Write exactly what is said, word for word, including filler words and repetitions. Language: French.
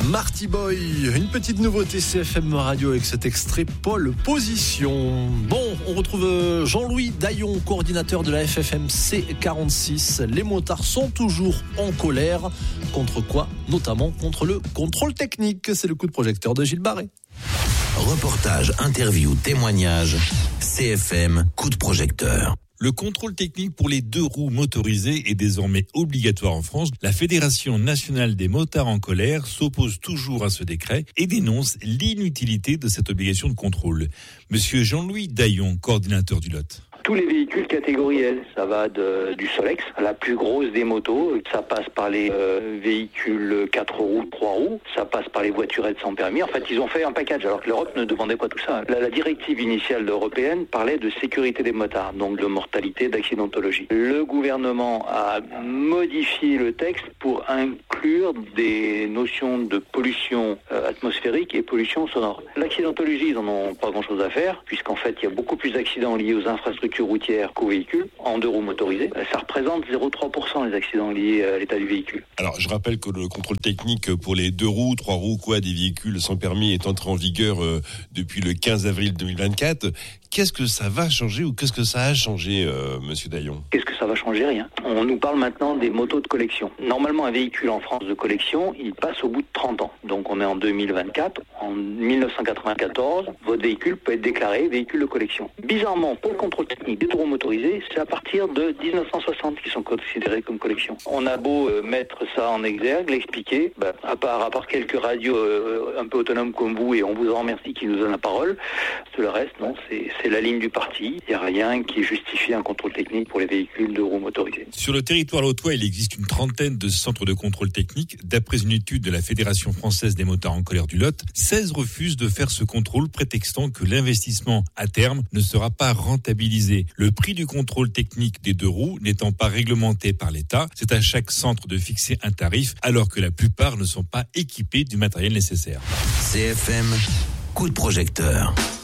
Marty Boy, une petite nouveauté C F M Radio avec cet extrait Pôle Position. Bon, on retrouve Jean-Louis Daillon, coordinateur de la F F M C quarante-six. Les motards sont toujours en colère. Contre quoi ? Notamment contre le contrôle technique. C'est le coup de projecteur de Gilles Barré. Reportage, interview, témoignage. C F M, coup de projecteur. Le contrôle technique pour les deux roues motorisées est désormais obligatoire en France. La Fédération nationale des motards en colère s'oppose toujours à ce décret et dénonce l'inutilité de cette obligation de contrôle. Monsieur Jean-Louis Daillon, coordinateur du Lot. Tous les véhicules catégorie L, ça va de, du Solex à la plus grosse des motos. Ça passe par les euh, véhicules quatre roues, trois roues. Ça passe par les voiturettes sans permis. En fait, ils ont fait un package alors que l'Europe ne demandait pas tout ça. La, la directive initiale européenne parlait de sécurité des motards, donc de mortalité, d'accidentologie. Le gouvernement a modifié le texte pour inclure des notions de pollution euh, atmosphérique et pollution sonore. L'accidentologie, ils n'en ont pas grand-chose à faire, puisqu'en fait, il y a beaucoup plus d'accidents liés aux infrastructures routières qu'aux véhicules, en deux roues motorisées. Ça représente zéro virgule trois pour cent les accidents liés à l'état du véhicule. Alors, je rappelle que le contrôle technique pour les deux roues, trois roues, quoi, des véhicules sans permis est entré en vigueur euh, depuis le quinze avril deux mille vingt-quatre. Qu'est-ce que ça va changer ou qu'est-ce que ça a changé, euh, Monsieur Daillon ? Qu'est-ce que ça va changer ? Rien. On nous parle maintenant des motos de collection. Normalement, un véhicule en France de collection, il passe au bout de trente ans. Donc, on est en deux mille vingt-quatre. En dix-neuf cent quatre-vingt-quatorze, votre véhicule peut être déclaré véhicule de collection. Bizarrement, pour le contrôle technique des deux roues motorisées, c'est à partir de dix-neuf cent soixante qu'ils sont considérés comme collection. On a beau euh, mettre ça en exergue, l'expliquer, bah, à part, à part quelques radios euh, un peu autonomes comme vous, et on vous en remercie qui nous donnent la parole, tout le reste, non, c'est, c'est la ligne du parti. Il n'y a rien qui justifie un contrôle technique pour les véhicules de roues motorisées. Sur le territoire lautois, il existe une trentaine de centres de contrôle technique. D'après une étude de la Fédération française des motards en colère du Lot, seize refusent de faire ce contrôle, prétextant que l'investissement à terme ne sera pas rentabilisé. Le prix du contrôle technique des deux roues n'étant pas réglementé par l'État, c'est à chaque centre de fixer un tarif, alors que la plupart ne sont pas équipés du matériel nécessaire. C F M, coup de projecteur.